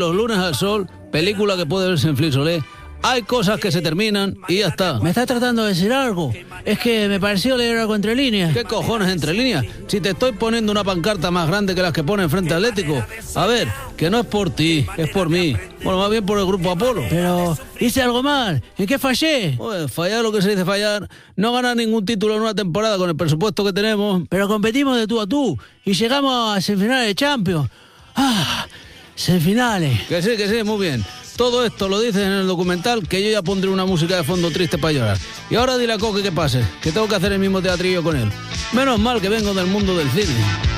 Los lunes al sol, película que puede verse en Flixolé. Hay cosas que se terminan y ya está. ¿Me estás tratando de decir algo? Es que me pareció leer algo entre líneas. ¿Qué cojones entre líneas? Si te estoy poniendo una pancarta más grande que las que pone Frente Atlético. A ver, que no es por ti, es por mí. Bueno, más bien por el Grupo Apolo. Pero hice algo mal. ¿En qué fallé? Pues fallar lo que se dice fallar. No ganar ningún título en una temporada con el presupuesto que tenemos. Pero competimos de tú a tú y llegamos a semifinales de Champions. Semifinales. Que sí, muy bien. Todo esto lo dices en el documental, que yo ya pondré una música de fondo triste para llorar. Y ahora dile a Coque que pase, que tengo que hacer el mismo teatrillo con él. Menos mal que vengo del mundo del cine.